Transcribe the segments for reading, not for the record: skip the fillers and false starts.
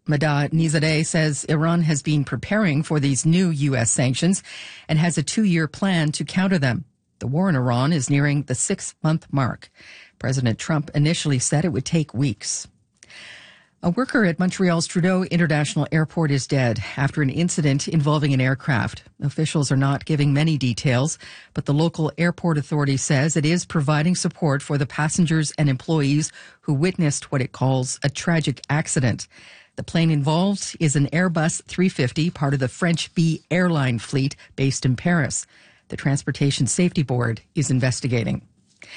Nizadeh says Iran has been preparing for these new U.S. sanctions and has a 2-year plan to counter them. The war in Iran is nearing the 6-month mark. President Trump initially said it would take weeks. A worker at Montreal's Trudeau International Airport is dead after an incident involving an aircraft. Officials are not giving many details, but the local airport authority says it is providing support for the passengers and employees who witnessed what it calls a tragic accident. The plane involved is an Airbus 350, part of the French B airline fleet based in Paris. The Transportation Safety Board is investigating.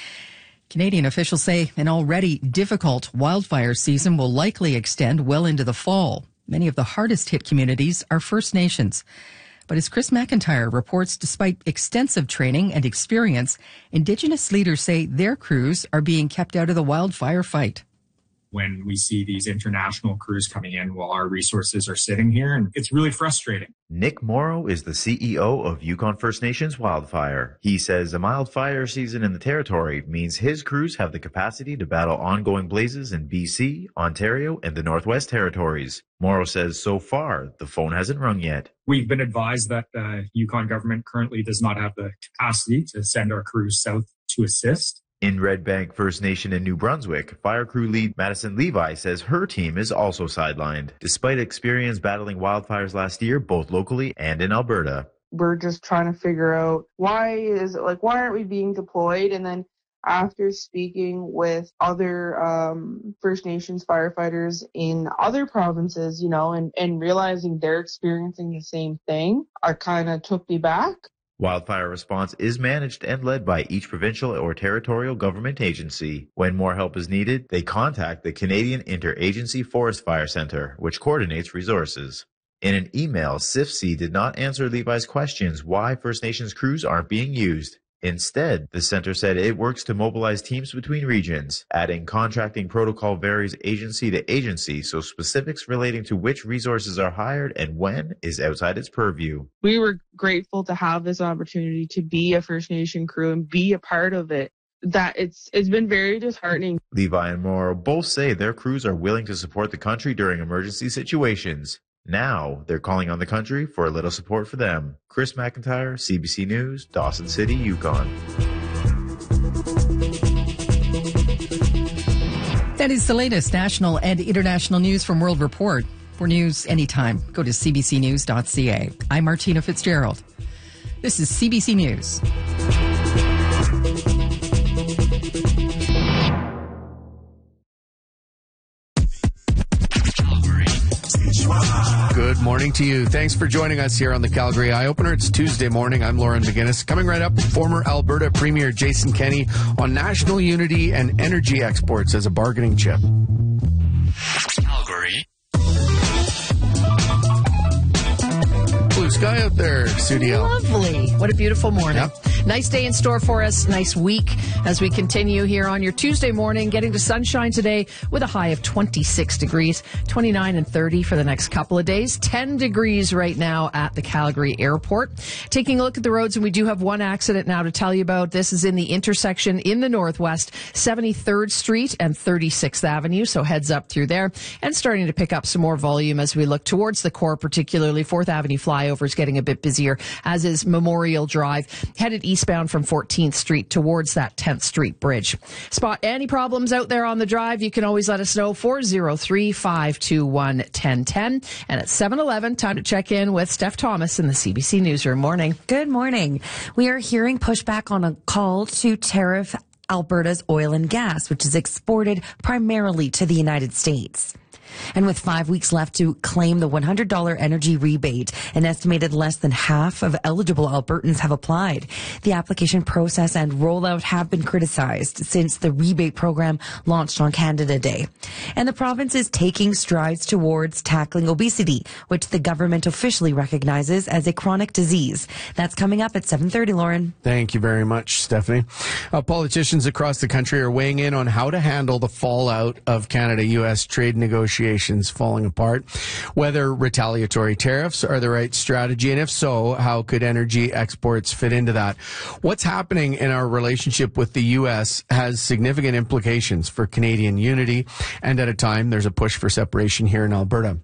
Canadian officials say an already difficult wildfire season will likely extend well into the fall. Many of the hardest hit communities are First Nations. But as Chris McIntyre reports, despite extensive training and experience, Indigenous leaders say their crews are being kept out of the wildfire fight. When we see these international crews coming in while our resources are sitting here, and it's really frustrating. Nick Morrow is the CEO of Yukon First Nations Wildfire. He says a mild fire season in the territory means his crews have the capacity to battle ongoing blazes in BC, Ontario, and the Northwest Territories. Morrow says so far, the phone hasn't rung yet. We've been advised that the Yukon government currently does not have the capacity to send our crews south to assist. In Red Bank First Nation in New Brunswick, fire crew lead Madison Levi says her team is also sidelined, despite experience battling wildfires last year, both locally and in Alberta. We're just trying to figure out why aren't we being deployed? And then after speaking with other First Nations firefighters in other provinces, and realizing they're experiencing the same thing, I kind of took me back. Wildfire response is managed and led by each provincial or territorial government agency. When more help is needed, they contact the Canadian Interagency Forest Fire Centre, which coordinates resources. In an email, CIFC did not answer Levi's questions why First Nations crews aren't being used. Instead, the center said it works to mobilize teams between regions, adding contracting protocol varies agency to agency, so specifics relating to which resources are hired and when is outside its purview. We were grateful to have this opportunity to be a First Nation crew and be a part of it. That it's been very disheartening. Levi and Morrow both say their crews are willing to support the country during emergency situations. Now, they're calling on the country for a little support for them. Chris McIntyre, CBC News, Dawson City, Yukon. That is the latest national and international news from World Report. For news anytime, go to cbcnews.ca. I'm Martina Fitzgerald. This is CBC News. Good morning to you. Thanks for joining us here on the Calgary Eye Opener. It's Tuesday morning. I'm Lauren McGinnis. Coming right up, former Alberta Premier Jason Kenney on national unity and energy exports as a bargaining chip. Calgary. Blue sky out there, studio. Lovely. What a beautiful morning. Yep. Nice day in store for us. Nice week as we continue here on your Tuesday morning, getting to sunshine today with a high of 26 degrees, 29 and 30 for the next couple of days, 10 degrees right now at the Calgary airport. Taking a look at the roads, and we do have one accident now to tell you about. This is in the intersection in the Northwest, 73rd Street and 36th Avenue. So heads up through there, and starting to pick up some more volume as we look towards the core, particularly 4th Avenue flyover is getting a bit busier, as is Memorial Drive, headed eastbound from 14th Street towards that 10th Street bridge. Spot any problems out there on the drive, you can always let us know, 403-521-1010. And at 7:11, time to check in with Steph Thomas in the CBC Newsroom. Morning. Good morning. We are hearing pushback on a call to tariff Alberta's oil and gas, which is exported primarily to the United States. And with 5 weeks left to claim the $100 energy rebate, an estimated less than half of eligible Albertans have applied. The application process and rollout have been criticized since the rebate program launched on Canada Day. And the province is taking strides towards tackling obesity, which the government officially recognizes as a chronic disease. That's coming up at 7:30, Lauren. Thank you very much, Stephanie. Politicians across the country are weighing in on how to handle the fallout of Canada-U.S. trade negotiations falling apart, whether retaliatory tariffs are the right strategy, and if so, how could energy exports fit into that? What's happening in our relationship with the U.S. has significant implications for Canadian unity, and at a time there's a push for separation here in Alberta.